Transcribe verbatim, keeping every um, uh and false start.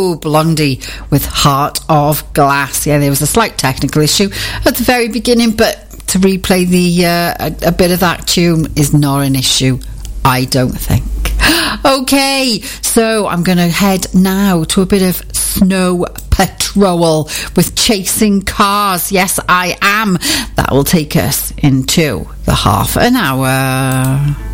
Oh, Blondie with Heart of Glass. Yeah, there was a slight technical issue at the very beginning, but to replay the uh, a, a bit of that tune is not an issue, I don't think. Okay, so I'm going to head now to a bit of Snow Patrol with Chasing Cars. Yes, I am. That will take us into the half an hour.